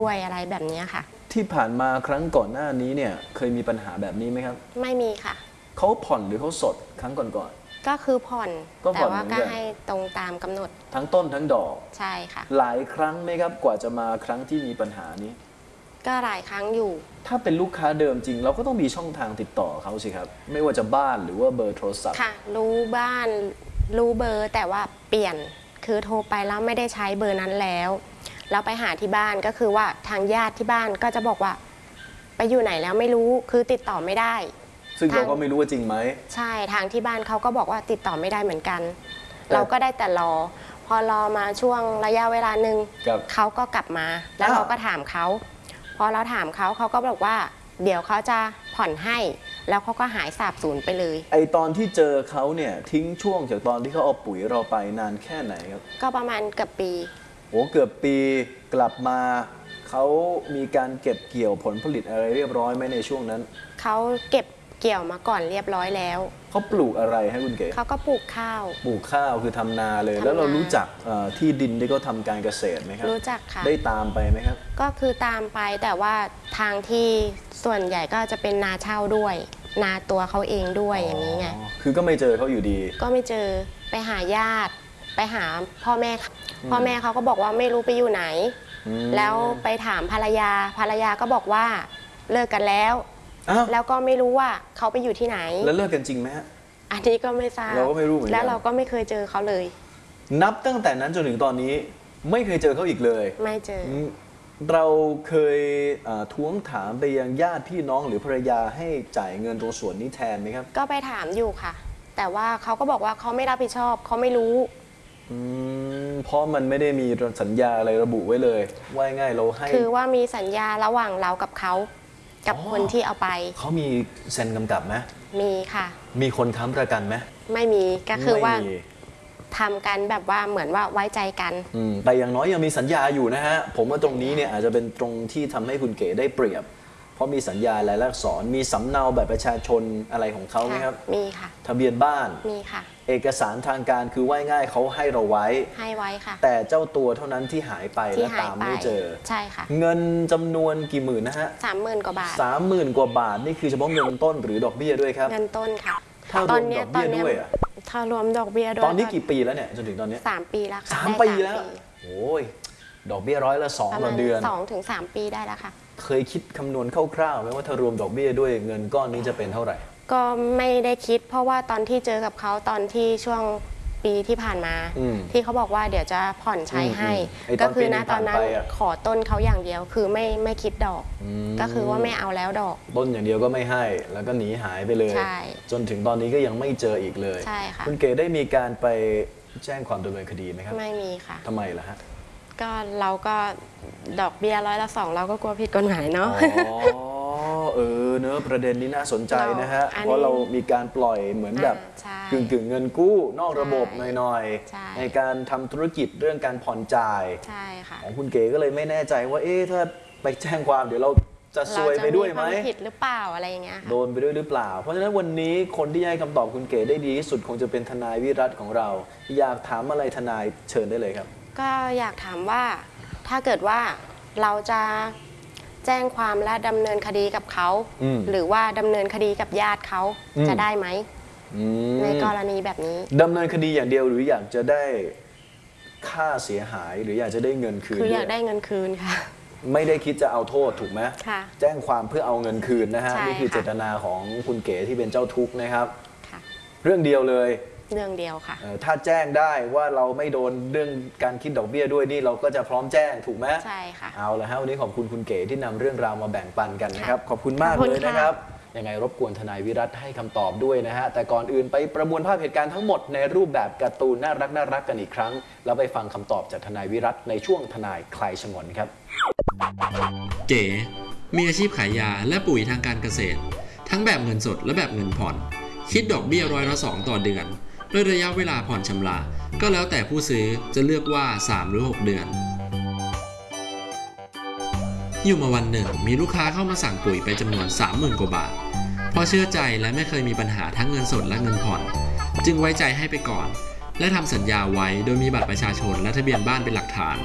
ด้วยอะไรแบบนี้ค่ะที่ผ่านมาครั้งก่อนหน้านี้เนี่ยเคยมีปัญหาแบบนี้ไหมครับไม่มีค่ะเขาผ่อนหรือเขาสดครั้งก่อนก็คือผ่อนแต่ว่าก็เหมือนกันให้ตรงตามกำหนดทั้งต้นทั้งดอกใช่ค่ะหลายครั้งไหมครับกว่าจะมาครั้งที่มีปัญหานี้ก็หลายครั้งอยู่ถ้าเป็นลูกค้าเดิมจริงเราก็ต้องมีช่องทางติดต่อเขาสิครับไม่ว่าจะบ้านหรือว่าเบอร์โทรศัพท์ค่ะรู้บ้านรู้เบอร์แต่ว่าเปลี่ยนคือโทรไปแล้วไม่ได้ใช้เบอร์นั้นแล้วไปหาที่บ้านก็คือว่าทางญาติที่บ้านก็จะบอกว่าไปอยู่ไหนแล้วไม่รู้คือติดต่อไม่ได้ซึ่งเราก็ไม่รู้ว่าจริงไหมใช่ทางที่บ้านเขาก็บอกว่าติดต่อไม่ได้เหมือนกันเราก็ได้แต่รอพอรอมาช่วงระยะเวลาหนึ่งเขาก็กลับมาแล้วเราก็ถามเขาพอเราถามเขาเขาก็บอกว่าเดี๋ยวเขาจะผ่อนให้แล้วเขาก็หายสาบสูญไปเลยไอตอนที่เจอเขาเนี่ยทิ้งช่วงจากตอนที่เขาเอาปุ๋ยเราไปนานแค่ไหนครับก็ประมาณเกือบปีโอ้เกือบปีกลับมาเขามีการเก็บเกี่ยวผลผลิตอะไรเรียบร้อยไหมในช่วงนั้นเขาเก็บเกี่ยวมาก่อนเรียบร้อยแล้วเขาปลูกอะไรให้คุณเก๋เขาก็ปลูกข้าวคือทำนาเลยแล้วเรารู้จักที่ดินที่เขาทำการเกษตรไหมครับรู้จักค่ะได้ตามไปไหมครับก็คือตามไปแต่ว่าทางที่ส่วนใหญ่ก็จะเป็นนาเช่าด้วยนาตัวเขาเองด้วยอย่างนี้ไงคือก็ไม่เจอเขาอยู่ดีก็ไม่เจอไปหาญาติไปหาพ่อแม่เขาก็บอกว่าไม่รู้ไปอยู่ไหนแล้วไปถามภรรยาก็บอกว่าเลิกกันแล้วแล้วก็ไม่รู้ว่าเขาไปอยู่ที่ไหนแล้วเลิกกันจริงไหมฮะอันนี้ก็ไม่ทราบเราก็ไม่รู้เหมือนกันแล้วเราก็ไม่เคยเจอเขาเลยนับตั้งแต่นั้นจนถึงตอนนี้ไม่เคยเจอเขาอีกเลยไม่เจอเราเคยท้วงถามไปยังญาติพี่น้องหรือภรรยาให้จ่ายเงินตรงส่วนนี้แทนไหมครับก็ไปถามอยู่ค่ะแต่ว่าเขาก็บอกว่าเขาไม่รับผิดชอบเขาไม่รู้เพราะมันไม่ได้มีสัญญาอะไรระบุไว้เลยว่าง่ายเราให้คือว่ามีสัญญาระหว่างเรากับเขากับคนที่เอาไปเขามีเซ็นกำกับไหมมีค่ะมีคนค้ำประกันไหมไม่มีก็คือว่าทำกันแบบว่าเหมือนว่าไว้ใจกันแต่อย่างน้อยยังมีสัญญาอยู่นะฮะผมว่าตรงนี้เนี่ยอาจจะเป็นตรงที่ทำให้คุณเก๋ได้เปรียบเพราะมีสัญญาลายลักษณ์อักษรมีสำเนาแบบประชาชนอะไรของเขาไหมครับมีค่ะทะเบียนบ้านมีค่ะเอกสารทางการคือว่าง่ายเขาให้เราไว้ค่ะแต่เจ้าตัวเท่านั้นที่หายไปและตามไม่เจอใช่ค่ะเงินจำนวนกี่หมื่นนะฮะ 30,000 กว่าบาท 30,000 กว่าบาทนี่คือเฉพาะเงินต้นหรือดอกเบี้ยด้วยครับเงินต้นค่ะถ้ารวมดอกเบี้ยด้วยอ่ะถ้ารวมดอกเบี้ยด้วยตอนนี้กี่ปีแล้วเนี่ยจนถึงตอนนี้ 3 ปีแล้วค่ะ 3 ปีแล้วโอ้ยดอกเบี้ย2%ต่อเดือน 2 ถึง 3 ปีได้แล้วค่ะเคยคิดคำนวณคร่าวๆไหมว่าถ้ารวมดอกเบี้ยด้วยเงินก้อนนี้จะเป็นเท่าไหร่ก็ไม่ได้คิดเพราะว่าตอนที่เจอกับเขาตอนที่ช่วงปีที่ผ่านมาที่เขาบอกว่าเดี๋ยวจะผ่อนใช้ให้ก็คือณตอนนั้นขอต้นเขาอย่างเดียวคือไม่คิดดอกก็คือว่าไม่เอาแล้วดอกต้นอย่างเดียวก็ไม่ให้แล้วก็หนีหายไปเลยจนถึงตอนนี้ก็ยังไม่เจออีกเลยใช่ค่ะคุณเก๋ได้มีการไปแจ้งความดำเนินคดีไหมครับไม่มีค่ะทำไมล่ะฮะก็เราก็ดอกเบี้ย2%เราก็กลัวผิดกฎหมายเนาะเนอะประเด็นนี้น่าสนใจนะฮะเพราะเรามีการปล่อยเหมือนแบบกึ่งเงินกู้นอกระบบหน่อยๆในการทำธุรกิจเรื่องการผ่อนจ่ายของคุณเก๋ก็เลยไม่แน่ใจว่าถ้าไปแจ้งความเดี๋ยวเราจะซวยไปด้วยไหมผิดหรือเปล่าอะไรอย่างเงี้ยโดนไปด้วยหรือเปล่าเพราะฉะนั้นวันนี้คนที่ให้คำตอบคุณเก๋ได้ดีที่สุดคงจะเป็นทนายวิรัติของเราอยากถามอะไรทนายเชิญได้เลยครับก็อยากถามว่าถ้าเกิดว่าเราจะแจ้งความและดำเนินคดีกับเขาหรือว่าดำเนินคดีกับญาติเขาจะได้ไหมในกรณีแบบนี้ดำเนินคดีอย่างเดียวหรืออยากจะได้ค่าเสียหายหรืออยากจะได้เงินคืนคืออยากได้เงินคืนค่ะไม่ได้คิดจะเอาโทษถูกไหมค่ะแจ้งความเพื่อเอาเงินคืนนะฮะนี่คือเจตนาของคุณเก๋ที่เป็นเจ้าทุกข์นะครับเรื่องเดียวเลยเรื่องเดียวค่ะถ้าแจ้งได้ว่าเราไม่โดนเรื่องการคิดดอกเบี้ยด้วยนี่เราก็จะพร้อมแจ้งถูกไหมใช่ค่ะเอาละฮะวันนี้ขอบคุณคุณเก๋ที่นำเรื่องราวมาแบ่งปันกันนะครับขอบคุณมากเลยนะครับยังไงรบกวนทนายวิรัติให้คำตอบด้วยนะฮะแต่ก่อนอื่นไปประมวลภาพเหตุการณ์ทั้งหมดในรูปแบบการ์ตูนน่ารักกันอีกครั้งแล้วไปฟังคำตอบจากทนายวิรัติในช่วงทนายคลายฉงนครับเก๋มีอาชีพขายยาและปุ๋ยทางการเกษตรทั้งแบบเงินสดและแบบเงินผ่อนคิดดอกเบี้ย2%ต่อเดือนโดยระยะเวลาผ่อนชำระก็แล้วแต่ผู้ซื้อจะเลือกว่า3 หรือ 6 เดือนอยู่มาวันหนึ่งมีลูกค้าเข้ามาสั่งปุ๋ยไปจำนวน 30,000 กว่าบาทพอเชื่อใจและไม่เคยมีปัญหาทั้งเงินสดและเงินผ่อนจึงไว้ใจให้ไปก่อนและทำสัญญาไว้โดยมีบัตรประชาชนและทะเบียนบ้านเป็นหลักฐาน